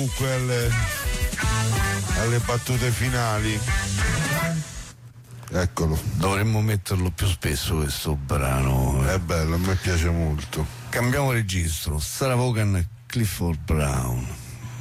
comunque alle battute finali. Eccolo. Dovremmo metterlo più spesso questo brano. È bello, a me piace molto. Cambiamo registro. Sarah Vaughan e Clifford Brown.